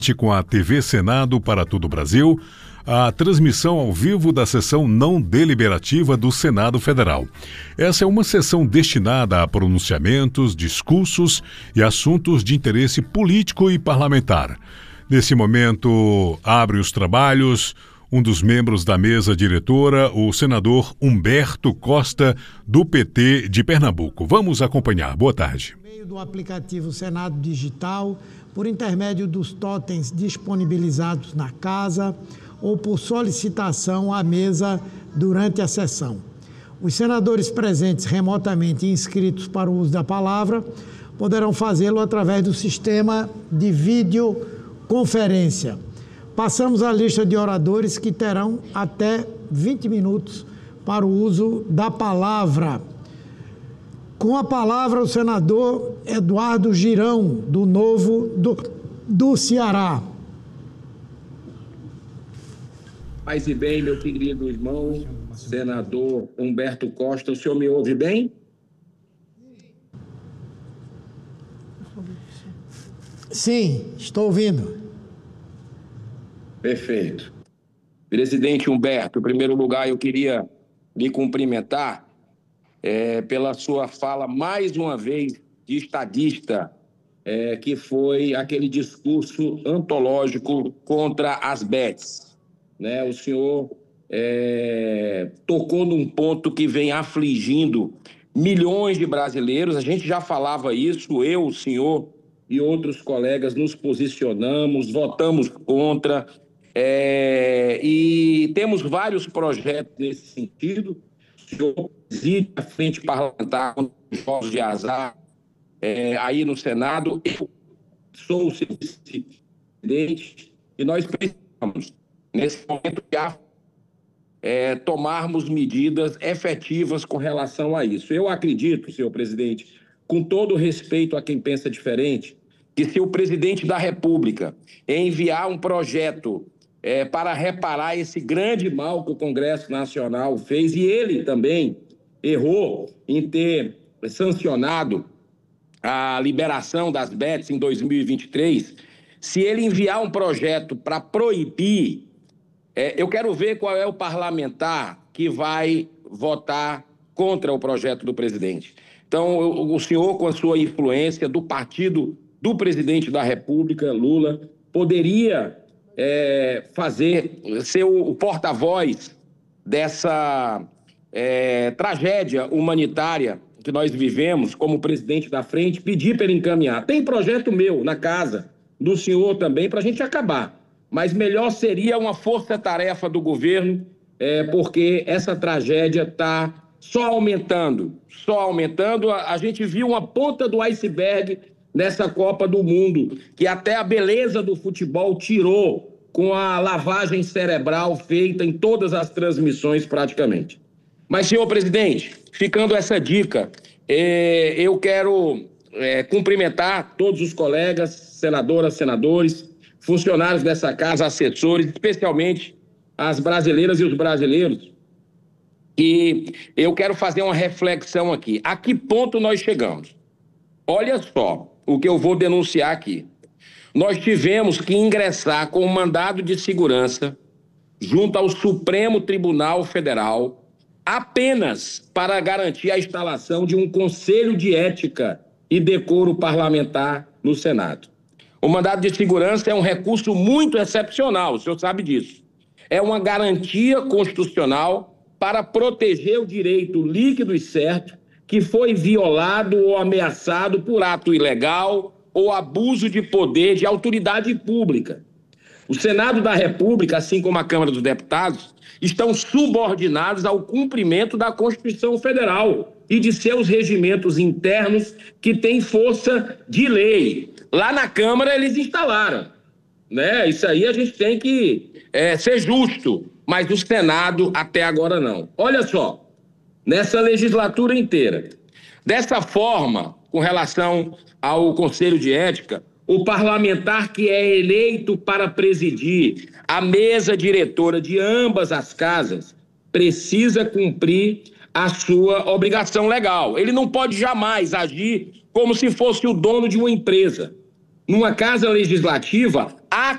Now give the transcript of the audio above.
Com a TV Senado para todo o Brasil, a transmissão ao vivo da sessão não deliberativa do Senado Federal. Essa é uma sessão destinada a pronunciamentos, discursos e assuntos de interesse político e parlamentar. Nesse momento, abre os trabalhos um dos membros da mesa diretora, o senador Humberto Costa, do PT de Pernambuco. Vamos acompanhar. Boa tarde. Por meio do aplicativo Senado Digital, por intermédio dos totens disponibilizados na casa ou por solicitação à mesa durante a sessão. Os senadores presentes remotamente inscritos para o uso da palavra poderão fazê-lo através do sistema de videoconferência. Passamos a lista de oradores que terão até 20 minutos para o uso da palavra. Com a palavra, o senador Eduardo Girão, do Novo do Ceará. Paz e bem, meu querido irmão, senador Humberto Costa, o senhor me ouve bem? Sim, estou ouvindo. Perfeito. Presidente Humberto, em primeiro lugar, eu queria lhe cumprimentar pela sua fala, mais uma vez, de estadista, que foi aquele discurso antológico contra as bets. Né? O senhor tocou num ponto que vem afligindo milhões de brasileiros. A gente já falava isso, eu, o senhor e outros colegas nos posicionamos, votamos contra, e temos vários projetos nesse sentido. O senhor preside a frente parlamentar contra os jogos de azar aí no Senado. Eu sou o seu vice-presidente e nós precisamos, nesse momento, tomarmos medidas efetivas com relação a isso. Eu acredito, senhor presidente, com todo respeito a quem pensa diferente, que se o presidente da República enviar um projeto para reparar esse grande mal que o Congresso Nacional fez, e ele também errou em ter sancionado a liberação das bets em 2023, se ele enviar um projeto para proibir, eu quero ver qual é o parlamentar que vai votar contra o projeto do presidente. Então, o senhor, com a sua influência do partido do presidente da República, Lula, poderia ser o porta-voz dessa tragédia humanitária que nós vivemos como presidente da frente, pedir para ele encaminhar. Tem projeto meu na casa, do senhor também, para a gente acabar. Mas melhor seria uma força-tarefa do governo, porque essa tragédia está só aumentando. A gente viu uma ponta do iceberg nessa Copa do Mundo, que até a beleza do futebol tirou com a lavagem cerebral feita em todas as transmissões praticamente. Mas, senhor presidente, ficando essa dica, eu quero cumprimentar todos os colegas, senadoras, senadores, funcionários dessa casa, assessores, especialmente as brasileiras e os brasileiros, e eu quero fazer uma reflexão aqui. A que ponto nós chegamos? Olha só o que eu vou denunciar aqui. Nós tivemos que ingressar com um mandado de segurança junto ao Supremo Tribunal Federal apenas para garantir a instalação de um Conselho de Ética e Decoro Parlamentar no Senado. O mandado de segurança é um recurso muito excepcional, o senhor sabe disso. É uma garantia constitucional para proteger o direito líquido e certo que foi violado ou ameaçado por ato ilegal ou abuso de poder de autoridade pública. O Senado da República, assim como a Câmara dos Deputados, estão subordinados ao cumprimento da Constituição Federal e de seus regimentos internos que têm força de lei. Lá na Câmara eles instalaram, né? Isso aí a gente tem que ser justo, mas o Senado até agora não. Olha só, nessa legislatura inteira, dessa forma, com relação ao Conselho de Ética, o parlamentar que é eleito para presidir a mesa diretora de ambas as casas precisa cumprir a sua obrigação legal. Ele não pode jamais agir como se fosse o dono de uma empresa. numa casa legislativa, há